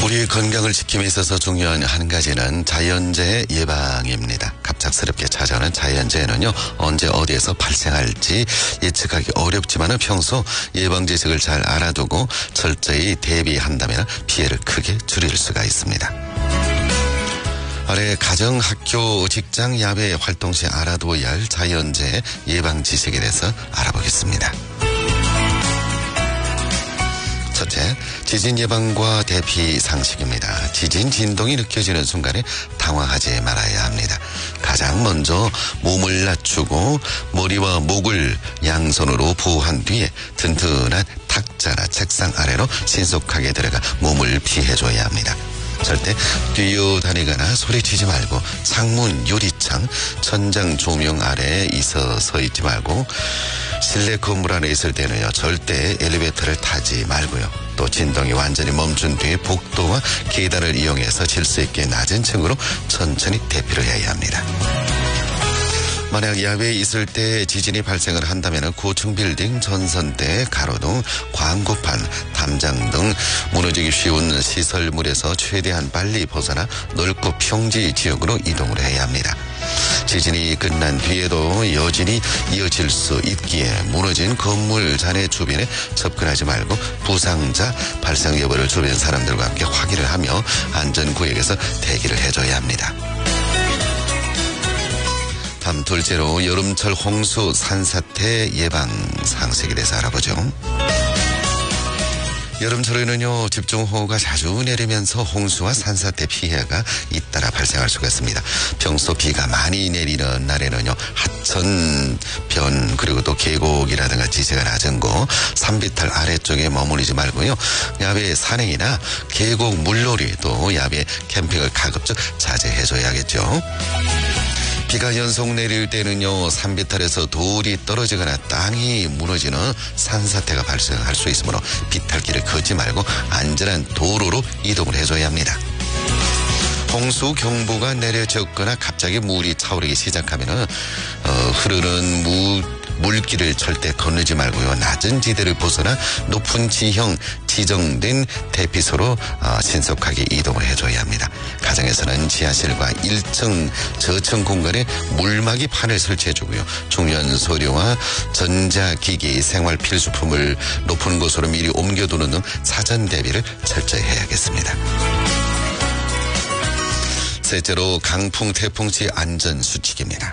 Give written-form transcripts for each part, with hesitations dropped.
우리의 건강을 지킴에 있어서 중요한 한 가지는 자연재해 예방입니다. 갑작스럽게 찾아오는 자연재해는요, 언제 어디에서 발생할지 예측하기 어렵지만은 평소 예방 지식을 잘 알아두고 철저히 대비한다면 피해를 크게 줄일 수가 있습니다. 아래 가정, 학교, 직장, 야외 활동 시 알아두어야 할 자연재해 예방 지식에 대해서 알아보겠습니다. 첫째, 지진 예방과 대피 상식입니다. 지진 진동이 느껴지는 순간에 당황하지 말아야 합니다. 가장 먼저 몸을 낮추고 머리와 목을 양손으로 보호한 뒤에 튼튼한 탁자나 책상 아래로 신속하게 들어가 몸을 피해줘야 합니다. 절대 뛰어다니거나 소리치지 말고 창문, 유리창, 천장 조명 아래에 서 있지 말고 실내 건물 안에 있을 때는요, 절대 엘리베이터를 타지 말고요. 또 진동이 완전히 멈춘 뒤에 복도와 계단을 이용해서 질 수 있게 낮은 층으로 천천히 대피를 해야 합니다. 만약 야외에 있을 때 지진이 발생을 한다면 고층 빌딩, 전선대, 가로등, 광고판, 담장 등 무너지기 쉬운 시설물에서 최대한 빨리 벗어나 넓고 평지 지역으로 이동을 해야 합니다. 지진이 끝난 뒤에도 여진이 이어질 수 있기에 무너진 건물 잔해 주변에 접근하지 말고 부상자 발생 여부를 주변 사람들과 함께 확인을 하며 안전구역에서 대기를 해줘야 합니다. 다음 둘째로 여름철 홍수 산사태 예방 상식에 대해서 알아보죠. 여름철에는요, 집중호우가 자주 내리면서 홍수와 산사태 피해가 잇따라 발생할 수가 있습니다. 평소 비가 많이 내리는 날에는요, 하천, 변, 그리고 또 계곡이라든가 지대가 낮은 곳, 산비탈 아래쪽에 머무르지 말고요, 야외 산행이나 계곡 물놀이, 또 야외 캠핑을 가급적 자제해줘야겠죠. 비가 연속 내릴 때는요, 산비탈에서 돌이 떨어지거나 땅이 무너지는 산사태가 발생할 수 있으므로 비탈길을 걷지 말고 안전한 도로로 이동을 해줘야 합니다. 홍수 경보가 내려졌거나 갑자기 물이 차오르기 시작하면은 흐르는 물길을 절대 건너지 말고요, 낮은 지대를 벗어나 높은 지형 지정된 대피소로 신속하게 이동을 해줘야 합니다. 가정에서는 지하실과 1층 저층 공간에 물막이 판을 설치해주고요, 중요한 서류와 전자기기, 생활 필수품을 높은 곳으로 미리 옮겨두는 등 사전 대비를 철저히 해야겠습니다. 셋째로 강풍, 태풍 시 안전 수칙입니다.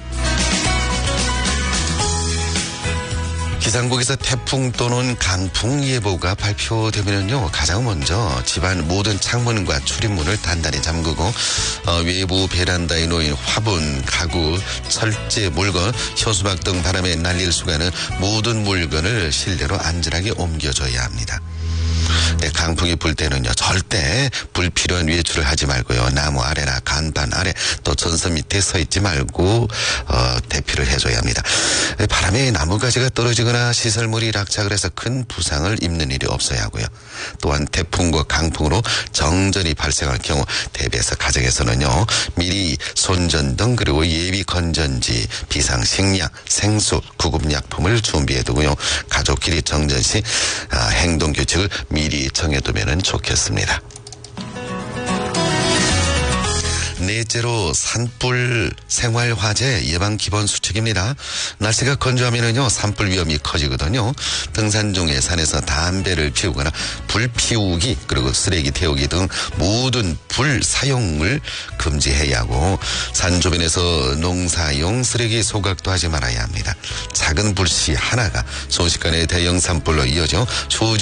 기상국에서 태풍 또는 강풍 예보가 발표되면요, 가장 먼저 집안 모든 창문과 출입문을 단단히 잠그고 외부 베란다에 놓인 화분, 가구, 철제 물건, 현수막 등 바람에 날릴 수가 있는 모든 물건을 실내로 안전하게 옮겨줘야 합니다. 네, 강풍이 불 때는요, 절대 불필요한 외출을 하지 말고요, 나무 아래나 간판 아래, 또 전선 밑에 서 있지 말고 대피를 해줘야 합니다. 바람에 나무가지가 떨어지거나 시설물이 낙착을 해서 큰 부상을 입는 일이 없어야 하고요. 또한 태풍과 강풍으로 정전이 발생할 경우 대비해서 가정에서는요, 미리 손전등 그리고 예비 건전지, 비상식량, 생수, 구급약품을 준비해두고요, 가족끼리 정전 시 행동규칙을 미리 정해두면 좋겠습니다. 넷째로 산불 생활화재 예방 기본 수칙입니다. 날씨가 건조하면은요, 산불 위험이 커지거든요. 등산 중에 산에서 담배를 피우거나 불 피우기, 그리고 쓰레기 태우기 등 모든 불 사용을 금지해야 하고, 산 주변에서 농사용 쓰레기 소각도 하지 말아야 합니다. 작은 불씨 하나가 순식간에 대형 산불로 이어져